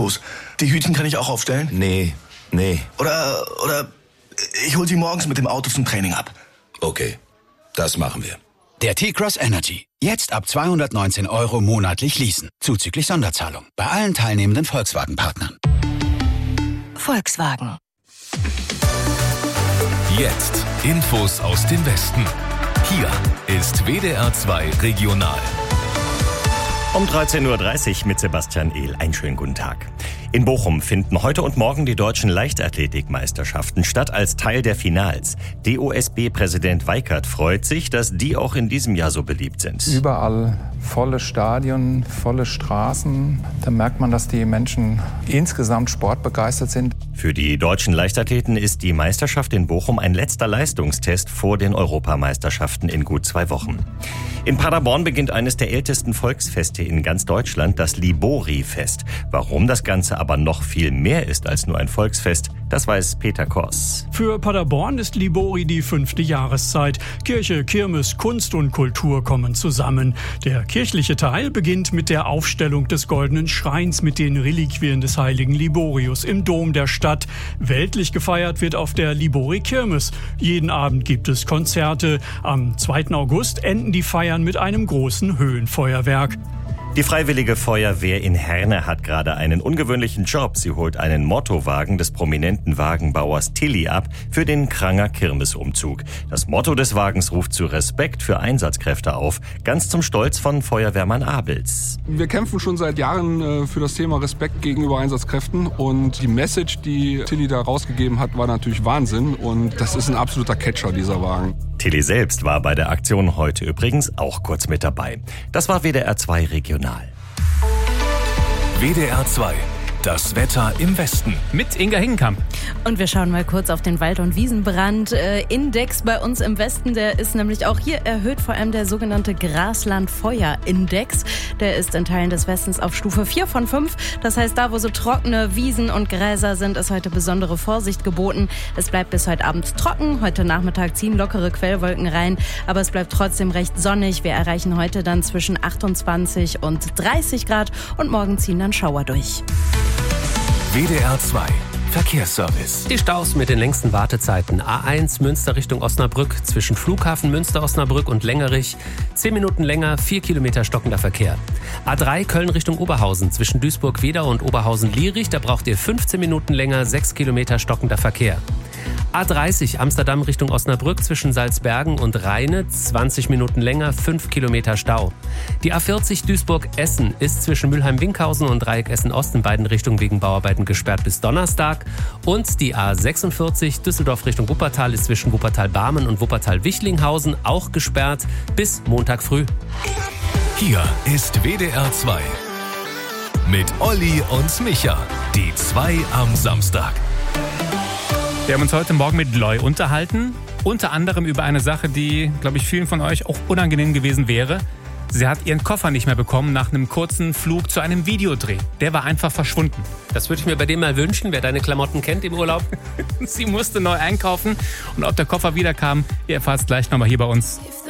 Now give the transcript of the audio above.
Infos. Die Hütchen kann ich auch aufstellen? Nee. Oder ich hol sie morgens mit dem Auto zum Training ab. Okay, das machen wir. Der T-Cross Energy. Jetzt ab 219 € monatlich leasen. Zuzüglich Sonderzahlung. Bei allen teilnehmenden Volkswagen-Partnern. Volkswagen. Jetzt Infos aus dem Westen. Hier ist WDR 2 Regional. Um 13.30 Uhr mit Sebastian Ehl. Einen schönen guten Tag. In Bochum finden heute und morgen die deutschen Leichtathletikmeisterschaften statt als Teil der Finals. DOSB-Präsident Weikert freut sich, dass die auch in diesem Jahr so beliebt sind. Überall volle Stadien, volle Straßen. Da merkt man, dass die Menschen insgesamt sportbegeistert sind. Für die deutschen Leichtathleten ist die Meisterschaft in Bochum ein letzter Leistungstest vor den Europameisterschaften in gut 2 Wochen. In Paderborn beginnt eines der ältesten Volksfeste in ganz Deutschland, das Libori-Fest. Warum das Ganze aber noch viel mehr ist als nur ein Volksfest, das weiß Peter Kors. Für Paderborn ist Libori die 5. Jahreszeit. Kirche, Kirmes, Kunst und Kultur kommen zusammen. Der kirchliche Teil beginnt mit der Aufstellung des Goldenen Schreins mit den Reliquien des heiligen Liborius im Dom der Stadt. Weltlich gefeiert wird auf der Libori-Kirmes. Jeden Abend gibt es Konzerte. Am 2. August enden die Feiern mit einem großen Höhenfeuerwerk. Die Freiwillige Feuerwehr in Herne hat gerade einen ungewöhnlichen Job. Sie holt einen Mottowagen des prominenten Wagenbauers Tilly ab für den Kranger Kirmesumzug. Das Motto des Wagens ruft zu Respekt für Einsatzkräfte auf, ganz zum Stolz von Feuerwehrmann Abels. Wir kämpfen schon seit Jahren für das Thema Respekt gegenüber Einsatzkräften und die Message, die Tilly da rausgegeben hat, war natürlich Wahnsinn und das ist ein absoluter Catcher, dieser Wagen. Tilly selbst war bei der Aktion heute übrigens auch kurz mit dabei. Das war WDR 2 Regional. WDR 2. Das Wetter im Westen. Mit Inga Hingenkamp. Und wir schauen mal kurz auf den Wald- und Wiesenbrand. Index bei uns im Westen, der ist nämlich auch hier erhöht, vor allem der sogenannte Grasland-Feuer-Index. Der ist in Teilen des Westens auf Stufe 4 von 5. Das heißt, da wo so trockene Wiesen und Gräser sind, ist heute besondere Vorsicht geboten. Es bleibt bis heute Abend trocken. Heute Nachmittag ziehen lockere Quellwolken rein. Aber es bleibt trotzdem recht sonnig. Wir erreichen heute dann zwischen 28 und 30 Grad und morgen ziehen dann Schauer durch. WDR 2 Verkehrsservice. Die Staus mit den längsten Wartezeiten. A1 Münster Richtung Osnabrück zwischen Flughafen Münster-Osnabrück und Längerich. 10 Minuten länger, 4 Kilometer stockender Verkehr. A3 Köln Richtung Oberhausen zwischen Duisburg-Wedau und Oberhausen-Lierich. Da braucht ihr 15 Minuten länger, 6 Kilometer stockender Verkehr. A30 Amsterdam Richtung Osnabrück zwischen Salzbergen und Rheine, 20 Minuten länger, 5 Kilometer Stau. Die A40 Duisburg-Essen ist zwischen Mülheim-Winkhausen und Dreieck Essen-Ost in beiden Richtungen wegen Bauarbeiten gesperrt bis Donnerstag. Und die A46 Düsseldorf Richtung Wuppertal ist zwischen Wuppertal-Barmen und Wuppertal-Wichlinghausen auch gesperrt bis Montag früh. Hier ist WDR 2 mit Olli und Micha, die 2 am Samstag. Wir haben uns heute Morgen mit Loy unterhalten. Unter anderem über eine Sache, die, glaube ich, vielen von euch auch unangenehm gewesen wäre. Sie hat ihren Koffer nicht mehr bekommen nach einem kurzen Flug zu einem Videodreh. Der war einfach verschwunden. Das würde ich mir bei dem mal wünschen, wer deine Klamotten kennt im Urlaub. Sie musste neu einkaufen und ob der Koffer wiederkam, ihr erfahrt es gleich nochmal hier bei uns.